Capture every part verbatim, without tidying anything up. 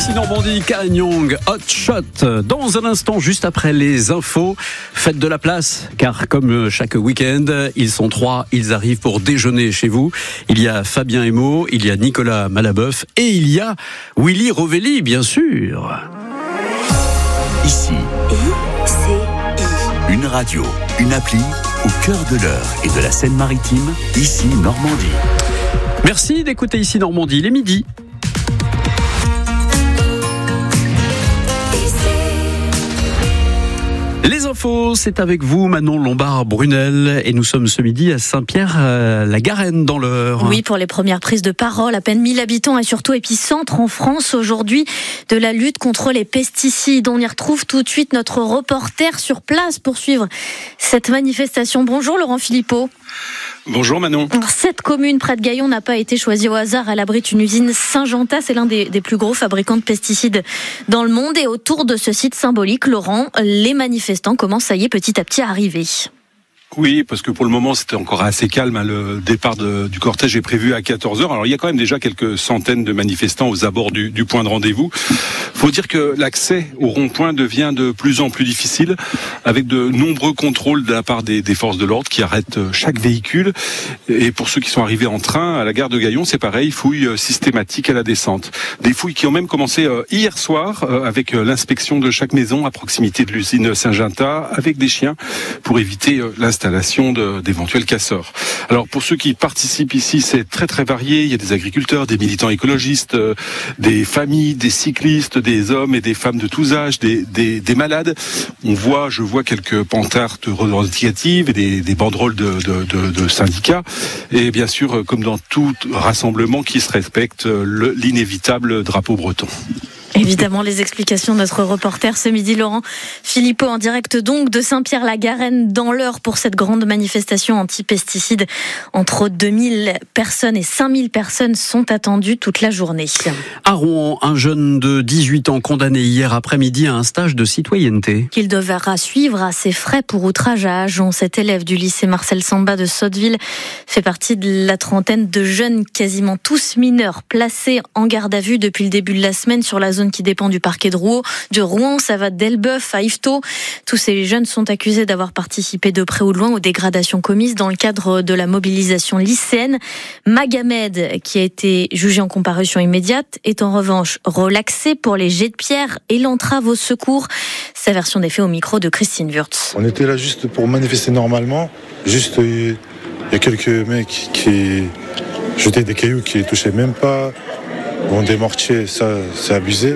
Ici Normandie, Karen Young, Hot Shot. Dans un instant, juste après les infos, faites de la place, car comme chaque week-end, ils sont trois, ils arrivent pour déjeuner chez vous. Il y a Fabien Emo, il y a Nicolas Malabeuf et il y a Willy Rovelli, bien sûr. Ici, I C I. une radio, une appli au cœur de l'Eure et de la Seine-Maritime, ici Normandie. Merci d'écouter Ici Normandie, il est midi. Les infos, c'est avec vous, Manon Lombard-Brunel, et nous sommes ce midi à Saint-Pierre-la-Garenne dans l'Eure. Oui, pour les premières prises de parole, à peine mille habitants et surtout épicentre en France aujourd'hui de la lutte contre les pesticides. On y retrouve tout de suite notre reporter sur place pour suivre cette manifestation. Bonjour Laurent Philippot. Bonjour Manon. Cette commune près de Gaillon n'a pas été choisie au hasard. Elle abrite une usine Syngenta. C'est l'un des, des plus gros fabricants de pesticides dans le monde. Et autour de ce site symbolique, Laurent, les manifestants commencent, ça y est, petit à petit à arriver. Oui, parce que pour le moment, c'était encore assez calme. Hein. Le départ de, du cortège est prévu à quatorze heures. Alors, il y a quand même déjà quelques centaines de manifestants aux abords du, du point de rendez-vous. Faut dire que l'accès au rond-point devient de plus en plus difficile, avec de nombreux contrôles de la part des, des forces de l'ordre qui arrêtent chaque véhicule. Et pour ceux qui sont arrivés en train à la gare de Gaillon, c'est pareil, fouilles systématiques à la descente. Des fouilles qui ont même commencé hier soir, avec l'inspection de chaque maison à proximité de l'usine Syngenta, avec des chiens, pour éviter l'installation installation de, d'éventuels casseurs. Alors pour ceux qui participent ici, c'est très très varié. Il y a des agriculteurs, des militants écologistes, euh, des familles, des cyclistes, des hommes et des femmes de tous âges, des, des, des malades. On voit, je vois quelques pancartes revendicatives et des, des banderoles de, de, de, de syndicats. Et bien sûr, comme dans tout rassemblement qui se respecte, le, l'inévitable drapeau breton. Évidemment, les explications de notre reporter ce midi, Laurent Philippot, en direct donc de Saint-Pierre-la-Garenne dans l'Eure pour cette grande manifestation anti-pesticides. Entre deux mille personnes et cinq mille personnes sont attendues toute la journée. À Rouen, un jeune de dix-huit ans condamné hier après-midi à un stage de citoyenneté. Qu'il devra suivre à ses frais pour outrage à agent. Cet élève du lycée Marcel Samba de Sotteville fait partie de la trentaine de jeunes, quasiment tous mineurs, placés en garde à vue depuis le début de la semaine sur la zone qui dépend du parquet de Rouen, de Rouen, ça va d'Elbeuf à Yvetot. Tous ces jeunes sont accusés d'avoir participé de près ou de loin aux dégradations commises dans le cadre de la mobilisation lycéenne. Magamed, qui a été jugé en comparution immédiate, est en revanche relaxé pour les jets de pierre et l'entrave au secours. Sa version des faits au micro de Christine Wurtz. On était là juste pour manifester normalement. Juste, il y a quelques mecs qui jetaient des cailloux qui ne touchaient même pas. Bon, des mortiers, ça, c'est abusé.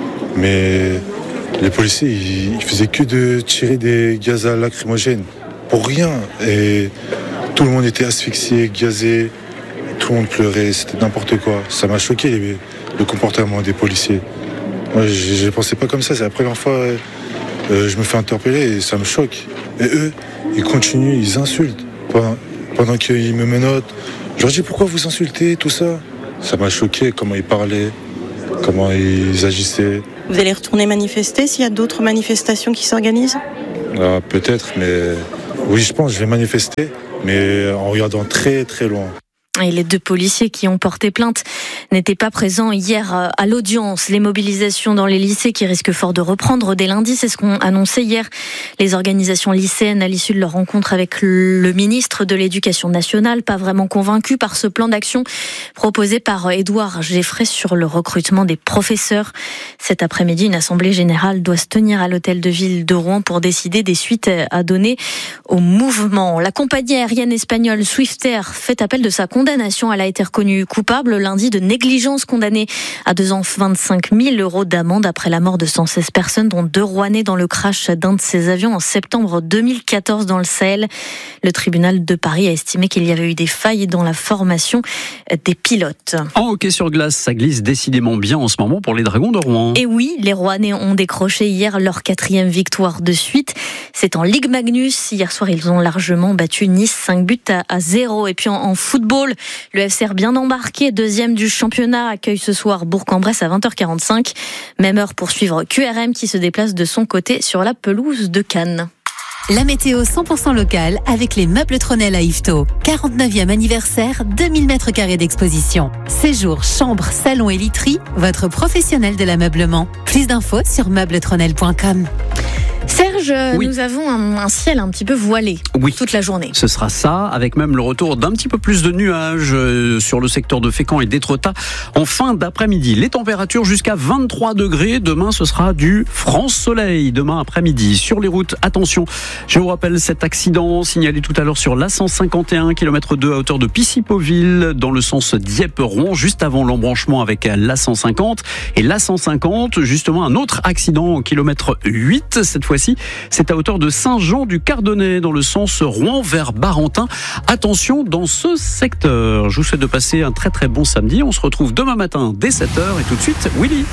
Mais les policiers, ils, ils faisaient que de tirer des gaz à lacrymogènes. Pour rien. Et tout le monde était asphyxié, gazé. Tout le monde pleurait. C'était n'importe quoi. Ça m'a choqué, les, le comportement des policiers. Moi, je ne pensais pas comme ça. C'est la première fois euh, je me fais interpeller et ça me choque. Et eux, ils continuent, ils insultent. Pendant, pendant qu'ils me menottent. Je leur dis, pourquoi vous insultez, tout ça ? Ça m'a choqué, comment ils parlaient, comment ils agissaient. Vous allez retourner manifester s'il y a d'autres manifestations qui s'organisent ? Ah, peut-être, mais oui, je pense, je vais manifester, mais en regardant très très loin. Et les deux policiers qui ont porté plainte n'étaient pas présents hier à l'audience. Les mobilisations dans les lycées qui risquent fort de reprendre dès lundi, c'est ce qu'ont annoncé hier les organisations lycéennes à l'issue de leur rencontre avec le ministre de l'Éducation nationale, pas vraiment convaincu par ce plan d'action proposé par Édouard Geffray sur le recrutement des professeurs. Cet après-midi, une assemblée générale doit se tenir à l'hôtel de ville de Rouen pour décider des suites à donner au mouvement. La compagnie aérienne espagnole Swiftair fait appel de sa condamnation. Elle a été reconnue coupable lundi de négligence, condamnée à deux ans vingt-cinq mille euros d'amende après la mort de cent seize personnes, dont deux Rouennais dans le crash d'un de ses avions en septembre deux mille quatorze dans le Sahel. Le tribunal de Paris a estimé qu'il y avait eu des failles dans la formation des pilotes. En hockey sur glace, ça glisse décidément bien en ce moment pour les Dragons de Rouen. Et oui, les Rouennais ont décroché hier leur quatrième victoire de suite. C'est en Ligue Magnus. Hier soir, ils ont largement battu Nice, cinq buts à zéro. Et puis en, en football, le F C R bien embarqué, deuxième du championnat, accueille ce soir Bourg-en-Bresse à vingt heures quarante-cinq. Même heure pour suivre Q R M qui se déplace de son côté sur la pelouse de Cannes. La météo cent pour cent locale avec les meubles Tronel à Yvetot. quarante-neuvième anniversaire, deux mille mètres carrés d'exposition. Séjour, chambre, salon et literie, votre professionnel de l'ameublement. Plus d'infos sur meubles tronel point com. Serge, oui. nous avons un, un ciel un petit peu voilé oui. toute la journée. Ce sera ça, avec même le retour d'un petit peu plus de nuages euh, sur le secteur de Fécamp et d'Étretat en fin d'après-midi. Les températures jusqu'à vingt-trois degrés. Demain, ce sera du France-Soleil. Demain après-midi. Sur les routes, attention, je vous rappelle cet accident signalé tout à l'heure sur l'A cent cinquante et un, kilomètre deux à hauteur de Pissipoville, dans le sens Dieppe-Rouen, juste avant l'embranchement avec l'A cent cinquante. Et l'A cent cinquante, justement, un autre accident au kilomètre huit, cette fois Fois-ci, c'est à hauteur de Saint-Jean-du-Cardonnay dans le sens Rouen vers Barentin. Attention dans ce secteur. Je vous souhaite de passer un très très bon samedi. On se retrouve demain matin dès sept heures et tout de suite, Willy.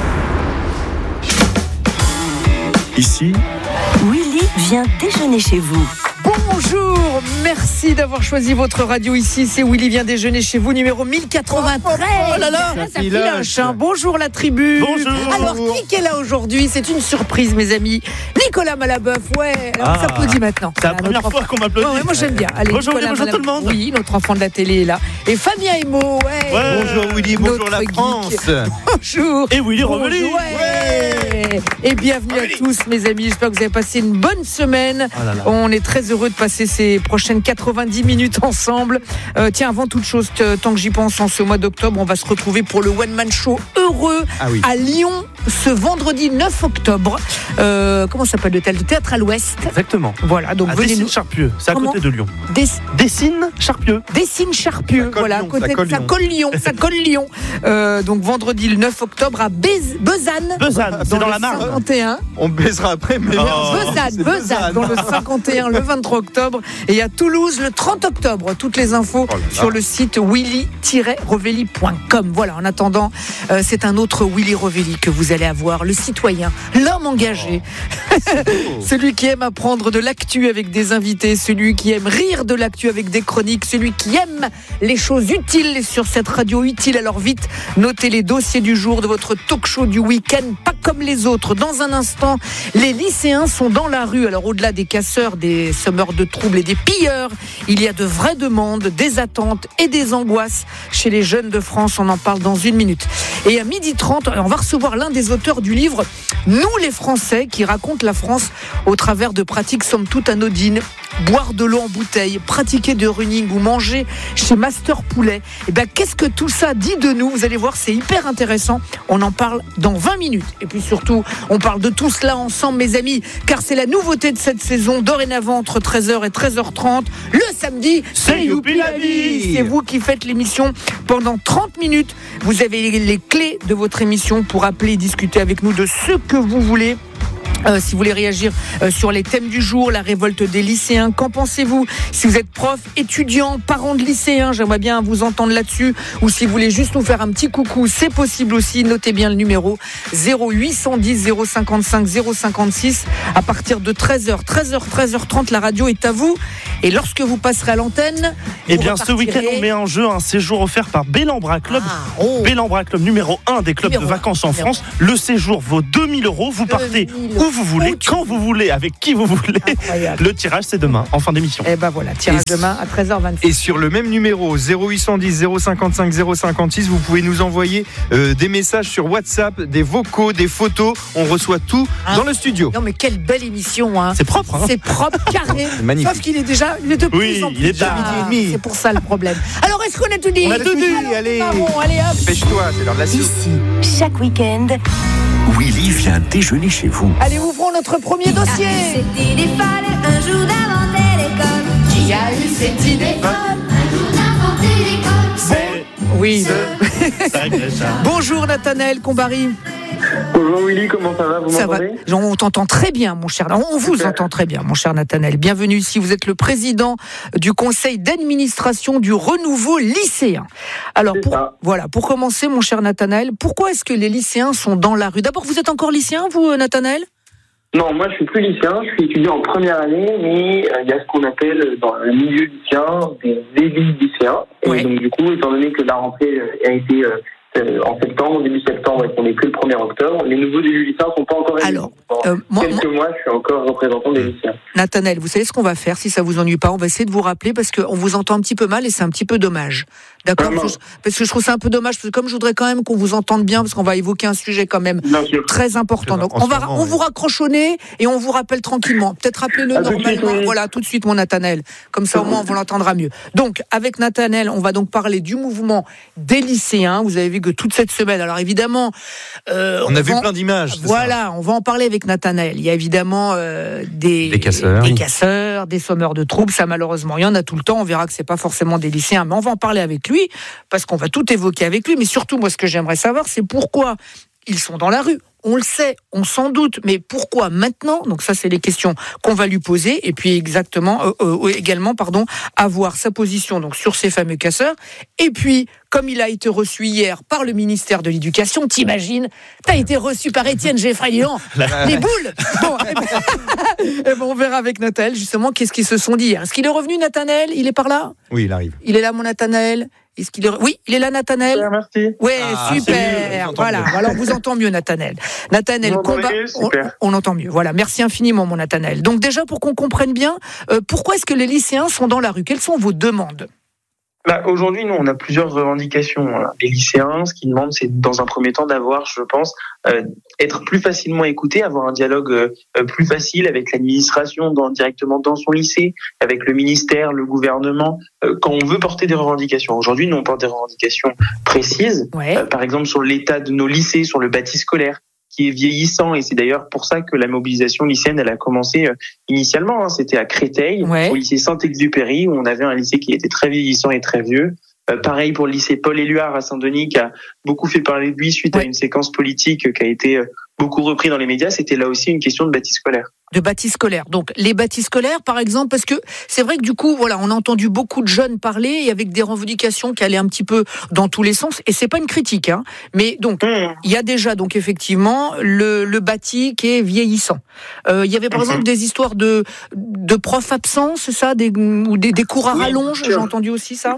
Ici, Willy vient déjeuner chez vous. Bonjour, merci d'avoir choisi votre radio ici. C'est Willy vient déjeuner chez vous, numéro mille quatre-vingt-treize. Oh là là, ça filoche, hein. Bonjour la tribu. Bonjour. Alors, qui est là aujourd'hui? C'est une surprise, mes amis. Nicolas Malaboeuf, ouais. Alors, Ah. on s'applaudit maintenant. C'est la Voilà, première notre fois qu'on m'applaudit. Ouais, ouais, moi j'aime bien. Allez, Bonjour, Nicolas bonjour tout le Malaboeuf. monde. Oui, notre enfant de la télé est là. Et Fabien Emo, ouais. Ouais. Bonjour Willy, bonjour Notre la geek. France. Bonjour. Et Willy revenu. Bonjour, ouais. Et bienvenue à tous, mes amis. J'espère que vous avez passé une bonne semaine. Oh là là. On est très heureux de passer ces prochaines quatre-vingt-dix minutes ensemble. Euh, tiens, avant toute chose, t- tant que j'y pense, en ce mois d'octobre, on va se retrouver pour le One Man Show heureux Ah oui. à Lyon ce vendredi neuf octobre. Euh, comment s'appelle le théâtre? Le Théâtre à l'Ouest. Exactement. Voilà, donc À venez nous. Dessines-Charpieu, c'est à Comment côté de Lyon. Des... Dessines-Charpieu. Dessines Charpieu, Ça colle voilà, à Lyon, côté ça de colle ça Lyon. colle Lyon, ça colle Lyon. Euh, donc vendredi le neuf octobre à Bez- Bezanne. Besanne, c'est dans le la Marne. cinquante et un. On baisera après, mais Oh. Bezanne, c'est Bezanne, dans le cinquante et un, le vingt-trois octobre. Et à Toulouse, le trente octobre. Toutes les infos Oh là là. sur le site willy tiret revelli point com. Voilà, en attendant, euh, c'est un autre Willy Revelli que vous allez avoir, le citoyen, l'homme engagé, celui qui aime apprendre de l'actu avec des invités, celui qui aime rire de l'actu avec des chroniques, celui qui aime les choses utiles sur cette radio utile. Alors vite, notez les dossiers du jour de votre talk show du week-end, pas comme les autres. Dans un instant, les lycéens sont dans la rue. Alors au-delà des casseurs, des semeurs de troubles et des pilleurs, il y a de vraies demandes, des attentes et des angoisses chez les jeunes de France. On en parle dans une minute. Et à midi trente, on va recevoir l'un des auteurs du livre « Nous les Français » qui raconte la France au travers de pratiques somme toute anodines. Boire de l'eau en bouteille, pratiquer de running ou manger chez Master Poulet. Et ben, qu'est-ce que tout ça dit de nous? Vous allez voir, c'est hyper intéressant. On en parle dans vingt minutes. Et puis surtout, on parle de tout cela ensemble, mes amis, car c'est la nouveauté de cette saison. Dorénavant, entre treize heures et treize heures trente, le samedi, C'est Youpi la vie. C'est vous qui faites l'émission pendant trente minutes. Vous avez les, les clés de votre émission pour appeler et discuter avec nous de ce que vous voulez. Euh, si vous voulez réagir euh, sur les thèmes du jour, la révolte des lycéens, qu'en pensez-vous? Si vous êtes prof, étudiant, parent de lycéens, j'aimerais bien vous entendre là-dessus. Ou si vous voulez juste nous faire un petit coucou, c'est possible aussi. Notez bien le numéro zéro huit cent dix zéro cinquante-cinq zéro cinquante-six. À partir de treize heures, treize heures, treize heures trente, la radio est à vous. Et lorsque vous passerez à l'antenne, Eh vous bien, ce week-end, repartirez- on met en jeu un séjour offert par Bellambra Club. Ah, oh. Bellambra Club numéro un des clubs Numéro de vacances un, en numéro France. Le séjour vaut deux mille euros. Vous partez deux mille où vous voulez, Où tu quand vous voulez, avec qui vous voulez. Incroyable. Le tirage, c'est demain, en fin d'émission. Eh ben voilà, tirage Et- demain à treize heures vingt-six. Et sur le même numéro, zéro huit cent dix zéro cinquante-cinq zéro cinquante-six, vous pouvez nous envoyer euh, des messages sur WhatsApp, des vocaux, des photos. On reçoit tout Hein dans le studio. Non mais quelle belle émission, hein. C'est propre, hein. C'est propre, carré. Magnifique. Sauf qu'il est déjà, il est de plus Oui, en plus il est tard. tard. midi et demi. C'est pour ça le problème. Alors est-ce qu'on a tout dit? On a tout dit, Alors, allez. Marron, allez hop. Dépêche-toi, c'est l'heure de la soupe. Ici, chaque week-end, Willy vient déjeuner chez vous. Allez, ouvrons notre premier dossier. Cette idée folle, un jour d'inventer l'école. Qui a eu cette idée Un jour d'inventer l'école. C'est Oui. ça, Grèce, hein. Bonjour Nathanaël Combari. Bonjour Willy, comment ça va? Vous Ça va. m'entendez? On t'entend très bien, mon cher. On vous entend très bien, mon cher Nathanaël. Bienvenue ici. Vous êtes le président du conseil d'administration du renouveau lycéen. Alors, C'est pour, ça. voilà, pour commencer, mon cher Nathanaël, pourquoi est-ce que les lycéens sont dans la rue? D'abord, vous êtes encore lycéen, vous, Nathanaël? Non, moi je suis plus lycéen, je suis étudiant en première année, mais euh, il y a ce qu'on appelle dans le milieu lycéen des débits lycéens. Et Ouais. donc du coup, étant donné que la rentrée euh, a été euh, euh, en septembre, début septembre, et qu'on n'est que le premier octobre. Les nouveaux élus lycéens ne sont pas encore élus. Alors, Pendant euh, moi, quelques moi- mois, je suis encore représentant des lycéens. Nathanaël, vous savez ce qu'on va faire si ça vous ennuie pas? On va essayer de vous rappeler parce qu'on vous entend un petit peu mal et c'est un petit peu dommage. D'accord? Vraiment. Parce que, je, parce que je trouve ça un peu dommage parce que comme je voudrais quand même qu'on vous entende bien parce qu'on va évoquer un sujet quand même Bien sûr. très important. Très Donc en on va, ce moment, on oui. vous raccroche au nez et on vous rappelle tranquillement. Peut-être rappelez-le À tout de suite, normalement. oui. Voilà, tout de suite mon Nathanaël. Comme ça au moins on vous l'entendra mieux. Donc avec Nathanaël, on va donc parler du mouvement des lycéens. Vous avez vu que toute cette semaine, alors évidemment, euh, On a vu va- plein d'images. c'est ça. Voilà, on va en parler avec Nathanaël. Il y a évidemment euh, des, Des casseurs. des casseurs, des sommeurs de troubles. Ça, malheureusement, il y en a tout le temps. On verra que c'est pas forcément des lycéens, mais on va en parler avec lui parce qu'on va tout évoquer avec lui. Mais surtout, moi, ce que j'aimerais savoir, c'est pourquoi ils sont dans la rue. On le sait, on s'en doute, mais pourquoi maintenant? Donc ça, c'est les questions qu'on va lui poser, et puis exactement, euh, euh, également, pardon, avoir sa position donc sur ces fameux casseurs. Et puis, comme il a été reçu hier par le ministère de l'Éducation, t'imagines, t'as été reçu par Étienne Géfray-Léon, les boules. Bon, eh ben, eh ben, on verra avec Nathanaël justement qu'est-ce qu'ils se sont dit hier. Est-ce qu'il est revenu, Nathanaël? Il est par là? Oui, il arrive. Il est là, mon Nathanaël? Est-ce qu'il est... Oui, il est là, Nathanaël? Merci. Ouais, Ah, c'est mieux, super. on entend Voilà. mieux. Alors, vous entend mieux, Nathanaël. Nathanaël, Vous m'entendez combat. mieux? On, Super. on entend mieux. Voilà. Merci infiniment, mon Nathanaël. Donc, déjà, pour qu'on comprenne bien, euh, pourquoi est-ce que les lycéens sont dans la rue? Quelles sont vos demandes? Bah, aujourd'hui, nous, on a plusieurs revendications. Les lycéens, ce qu'ils demandent, c'est dans un premier temps d'avoir, je pense, euh, être plus facilement écoutés, avoir un dialogue euh, plus facile avec l'administration, dans, directement dans son lycée, avec le ministère, le gouvernement, euh, quand on veut porter des revendications. Aujourd'hui, nous, on porte des revendications précises, Ouais. euh, par exemple sur l'état de nos lycées, sur le bâti scolaire, qui est vieillissant, et c'est d'ailleurs pour ça que la mobilisation lycéenne, elle a commencé euh, initialement. Hein, c'était à Créteil, Ouais. au lycée Saint-Exupéry, où on avait un lycée qui était très vieillissant et très vieux. Euh, pareil pour le lycée Paul-Éluard à Saint-Denis, qui a beaucoup fait parler de lui suite Ouais. à une séquence politique qui a été euh, beaucoup repris dans les médias. C'était là aussi une question de bâti scolaire. De bâtis scolaires. Donc, les bâtis scolaires, par exemple, parce que c'est vrai que du coup, voilà, on a entendu beaucoup de jeunes parler et avec des revendications qui allaient un petit peu dans tous les sens. Et c'est pas une critique, hein. Mais donc, Mmh. il y a déjà, donc, effectivement, le, le bâti qui est vieillissant. Euh, il y avait, par Mhm. exemple, des histoires de, de profs absents, c'est ça, des, ou des, des cours à Oui, rallonge. bien J'ai sûr. entendu aussi ça.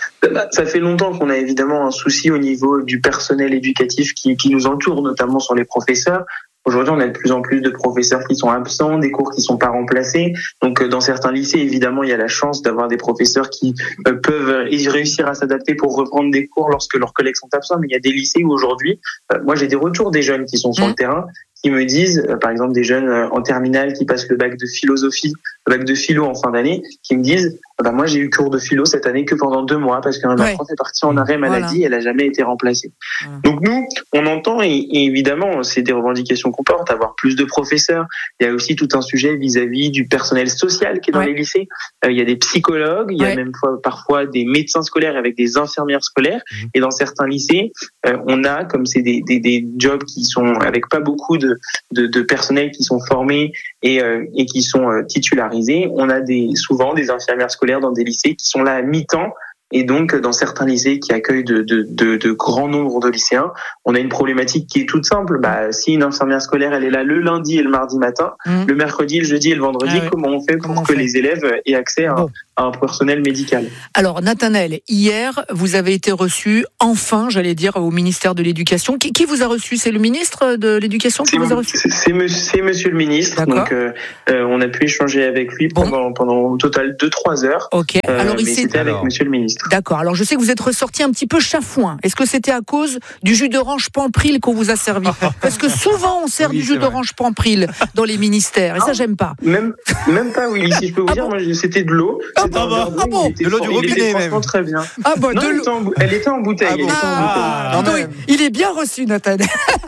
Ça fait longtemps qu'on a évidemment un souci au niveau du personnel éducatif qui, qui nous entoure, notamment sur les professeurs. Aujourd'hui, on a de plus en plus de professeurs qui sont absents, des cours qui sont pas remplacés. Donc, euh, dans certains lycées, évidemment, il y a la chance d'avoir des professeurs qui euh, peuvent euh, réussir à s'adapter pour reprendre des cours lorsque leurs collègues sont absents. Mais il y a des lycées où aujourd'hui, euh, moi, j'ai des retours des jeunes qui sont sur Mmh. le terrain, qui me disent, euh, par exemple, des jeunes euh, en terminale qui passent le bac de philosophie, le bac de philo en fin d'année, qui me disent, ah bah, moi, j'ai eu cours de philo cette année que pendant deux mois parce qu'un Ouais. prof est parti en arrêt maladie, Voilà. elle a jamais été remplacée. Mmh. Donc nous, on entend, et, et évidemment, c'est des revendications qu'on porte, avoir plus de professeurs. Il y a aussi tout un sujet vis-à-vis du personnel social qui est dans Ouais. les lycées. Euh, il y a des psychologues, il y Ouais. a même fois- parfois des médecins scolaires avec des infirmières scolaires. Mmh. Et dans certains lycées, euh, on a, comme c'est des, des, des jobs qui sont avec pas beaucoup de, de, de personnel qui sont formés et, euh, et qui sont euh, titularisés, on a des, souvent des infirmières scolaires dans des lycées qui sont là à mi-temps. Et donc, dans certains lycées qui accueillent de, de, de, de grands nombres de lycéens, on a une problématique qui est toute simple. Bah, si une infirmière scolaire, elle est là le lundi et le mardi matin, Mmh. le mercredi, le jeudi et le vendredi, Ah ouais. comment on fait pour Comment on que fait les élèves aient accès à, Bon. à un personnel médical? Alors, Nathanaël, hier, vous avez été reçu, enfin, j'allais dire, au ministère de l'Éducation. Qui, qui vous a reçu? C'est le ministre de l'Éducation qui C'est vous a reçu? c'est- c'est monsieur, c'est monsieur le ministre. D'accord. Donc, euh, euh, on a pu échanger avec lui Bon. pendant, pendant au total deux trois heures. Ok. Euh, Alors, il mais s'est c'était avec Alors. monsieur le ministre. D'accord. Alors, je sais que vous êtes ressorti un petit peu chafouin. Est-ce que c'était à cause du jus d'orange Pampril qu'on vous a servi? Parce que souvent, on sert Oui, du c'est jus vrai. d'orange Pampril dans les ministères. Et ça, j'aime pas. Même, même pas, Willy, si je peux vous Ah dire, bon moi, c'était de l'eau. Ah C'était bon, un verre d'eau, ah bon il était De l'eau fort- du il était robinet, franchement même. très bien. Ah bon, Non, de elle, l'eau. était en, bou- elle était en bouteille. Ah elle bon. était en bouteille. Ah, Dis donc, même. il est bien reçu, Nathanaël.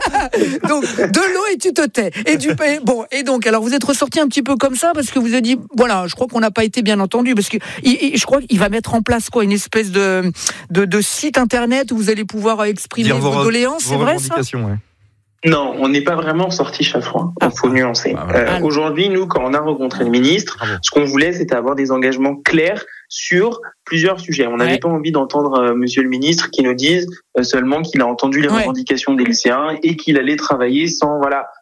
Donc, de l'eau et tu te tais. Et du et bon, et donc, alors vous êtes ressorti un petit peu comme ça parce que vous avez dit, voilà, je crois qu'on n'a pas été bien entendu parce que il- il- je crois qu'il va mettre en place quoi, une espèce de de, de site internet où vous allez pouvoir exprimer Dire vos, vos re- doléances, c'est vos vrai ça? revendications, ouais. Non, on n'est pas vraiment sorti chafouin. Il faut nuancer. Ah, voilà. Euh, Alors. Aujourd'hui, nous, quand on a rencontré le ministre, Bravo. ce qu'on voulait, c'était avoir des engagements clairs sur plusieurs sujets. On n'avait Ouais. pas envie d'entendre euh, monsieur le ministre qui nous dise euh, seulement qu'il a entendu les Ouais. revendications des lycéens et qu'il allait travailler sans, voilà,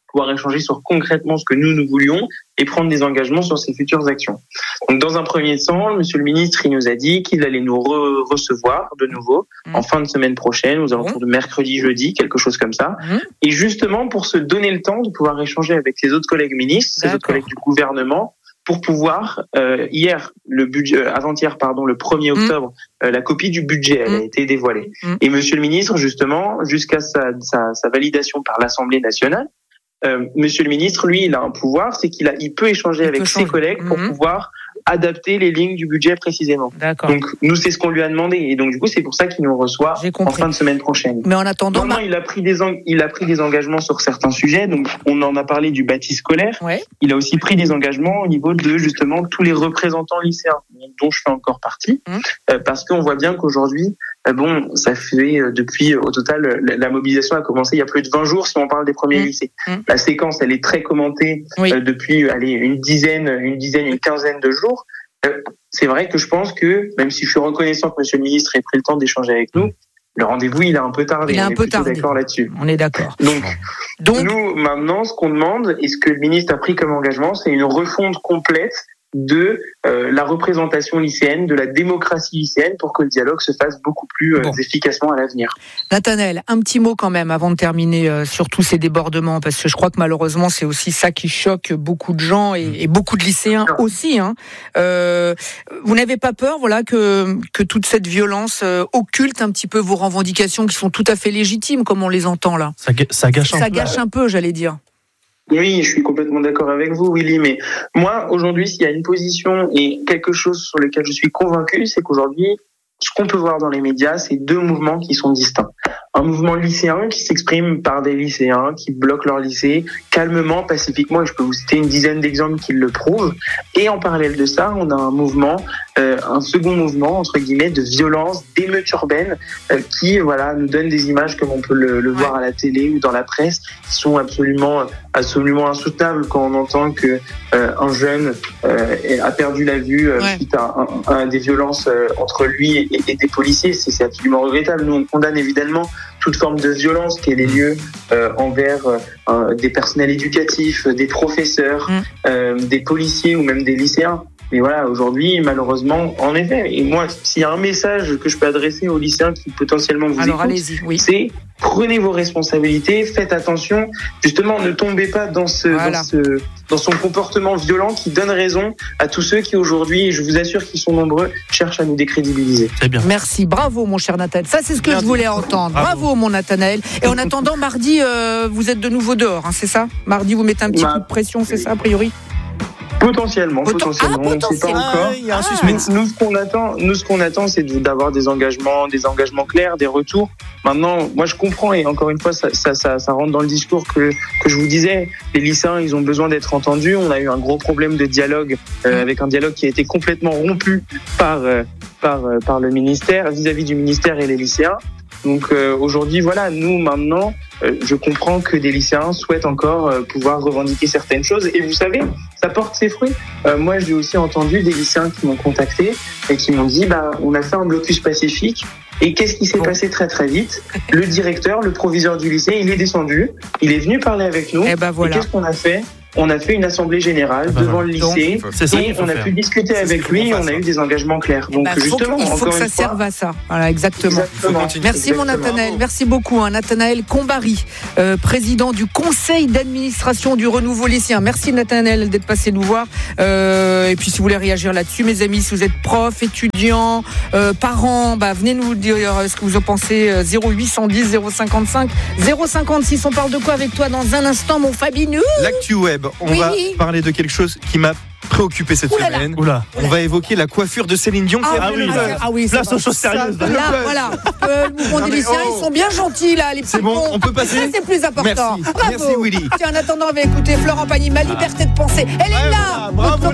pouvoir échanger sur concrètement ce que nous, nous voulions et prendre des engagements sur ces futures actions. Donc, dans un premier temps, monsieur le ministre, il nous a dit qu'il allait nous re- recevoir de nouveau mmh. en fin de semaine prochaine, aux alentours de mercredi, jeudi, quelque chose comme ça. Mmh. Et justement, pour se donner le temps de pouvoir échanger avec ses autres collègues ministres, ses autres collègues du gouvernement, pour pouvoir, euh, hier, le budget, euh, avant-hier, pardon, le premier octobre, mmh. euh, la copie du budget, elle mmh. a été dévoilée. Mmh. Et monsieur le ministre, justement, jusqu'à sa, sa, sa validation par l'Assemblée nationale, euh, monsieur le ministre, lui, il a un pouvoir, c'est qu'il a, il peut échanger il avec peut ses changer. collègues mmh. pour pouvoir adapter les lignes du budget précisément. D'accord. Donc nous, c'est ce qu'on lui a demandé, et donc du coup, c'est pour ça qu'il nous reçoit en fin de semaine prochaine. Mais en attendant, Normalement, il a pris des en... il a pris des engagements sur certains sujets. Donc on en a parlé du bâti scolaire. Ouais. Il a aussi pris des engagements au niveau de justement tous les représentants lycéens, dont je fais encore partie, mmh. euh, parce qu'on voit bien qu'aujourd'hui, euh, bon, ça fait euh, depuis euh, au total, la, la mobilisation a commencé il y a plus de vingt jours si on parle des premiers mmh. lycées. Mmh. La séquence, elle est très commentée oui. euh, depuis, allez, une dizaine, une dizaine, une quinzaine de jours. Euh, c'est vrai que je pense que, même si je suis reconnaissant que monsieur le ministre ait pris le temps d'échanger avec nous, le rendez-vous, il a un peu tardé. Il a un on peu est tardé. D'accord là-dessus. On est d'accord. Donc, Donc, nous, maintenant, ce qu'on demande, et ce que le ministre a pris comme engagement, c'est une refonte complète de euh, la représentation lycéenne, de la démocratie lycéenne, pour que le dialogue se fasse beaucoup plus euh, bon. efficacement à l'avenir. Nathanaël, un petit mot quand même avant de terminer euh, sur tous ces débordements, parce que je crois que malheureusement c'est aussi ça qui choque beaucoup de gens et, et beaucoup de lycéens aussi. Hein. Euh, vous n'avez pas peur, voilà, que que toute cette violence euh, occulte un petit peu vos revendications qui sont tout à fait légitimes, comme on les entend là. Ça, ça gâche un ça peu. gâche un peu, j'allais dire. Oui, je suis complètement d'accord avec vous, Willy, mais moi, aujourd'hui, s'il y a une position et quelque chose sur lequel je suis convaincu, c'est qu'aujourd'hui, ce qu'on peut voir dans les médias, c'est deux mouvements qui sont distincts. Un mouvement lycéen qui s'exprime par des lycéens qui bloquent leur lycée calmement, pacifiquement, et je peux vous citer une dizaine d'exemples qui le prouvent. Et en parallèle de ça, on a un mouvement, euh, un second mouvement, entre guillemets, de violence, d'émeute urbaine, euh, qui, voilà, nous donne des images comme on peut le, le voir à la télé ou dans la presse, qui sont absolument, absolument insoutenables quand on entend que euh, un jeune euh, a perdu la vue euh, ouais. suite à, à, à des violences euh, entre lui et, et des policiers. C'est, c'est absolument regrettable. Nous, on condamne évidemment toute forme de violence qui ait des lieux euh, envers euh, des personnels éducatifs, des professeurs, mmh. euh, des policiers ou même des lycéens. Mais voilà, aujourd'hui, malheureusement, en effet, et moi, s'il y a un message que je peux adresser aux lycéens qui potentiellement vous Alors, écoutent, allez-y, oui. c'est prenez vos responsabilités, faites attention, justement, ne tombez pas dans ce, voilà. dans ce, dans son comportement violent qui donne raison à tous ceux qui aujourd'hui, et je vous assure qu'ils sont nombreux, cherchent à nous décrédibiliser. C'est bien. Merci, bravo mon cher Nathanaël. Ça, c'est ce que Merci. je voulais entendre. Bravo, bravo mon Nathanaël. Et en attendant, mardi, euh, vous êtes de nouveau dehors, hein, c'est ça ? Mardi, vous mettez un petit bah, coup de pression, c'est ça, a priori ? Potentiellement, Poten- potentiellement, ah, on ne sait pas encore. Ah, il y a un ah. Mais nous, ce qu'on attend, nous, ce qu'on attend, c'est d'avoir des engagements, des engagements clairs, des retours. Maintenant, moi, je comprends, et encore une fois, ça, ça, ça, ça rentre dans le discours que que je vous disais. Les lycéens, ils ont besoin d'être entendus. On a eu un gros problème de dialogue, euh, avec un dialogue qui a été complètement rompu par euh, par euh, par le ministère, vis-à-vis du ministère et les lycéens. Donc euh, aujourd'hui, voilà, nous maintenant, euh, je comprends que des lycéens souhaitent encore euh, pouvoir revendiquer certaines choses. Et vous savez, ça porte ses fruits. Euh, moi, j'ai aussi entendu des lycéens qui m'ont contacté et qui m'ont dit, bah, on a fait un blocus pacifique. Et qu'est-ce qui s'est bon. passé très très vite ? Le directeur, le proviseur du lycée, il est descendu, il est venu parler avec nous. Et, ben voilà. Et qu'est-ce qu'on a fait ? On a fait une assemblée générale ben devant voilà. le lycée Donc, c'est ça et on a faire. pu discuter c'est avec lui et on a eu des engagements clairs. Donc bah, justement, il faut encore que ça une fois, serve à ça. Voilà, exactement. exactement. Merci exactement. mon Nathanaël, merci beaucoup. Hein. Nathanaël Combary, euh, président du conseil d'administration du Renouveau lycéen. Merci Nathanaël d'être passé nous voir. Euh, et puis si vous voulez réagir là-dessus, mes amis, si vous êtes prof, étudiant, euh, parents, bah, venez nous dire ce que vous en pensez. zéro huit cent dix zéro cinquante-cinq zéro cinquante-six. On parle de quoi avec toi dans un instant, mon Fabinou ? L'actu web. On oui. va parler de quelque chose qui m'a préoccupé cette Oulala. semaine. Oula. On va évoquer la coiffure de Céline Dion. Ah, qui a ah, oui, le là, buzz. ah oui, place c'est aux choses sérieuses. Là, voilà. Euh, le mouvement des lycéens, oh. ils sont bien gentils là, les petits C'est bon, cons. on peut passer. Ça, c'est plus important. Merci. Bravo. Merci, Willy. Tiens, en attendant, on va écouter Florent Pagny, Ma liberté de penser. Elle est Ouais, là. voilà, bravo.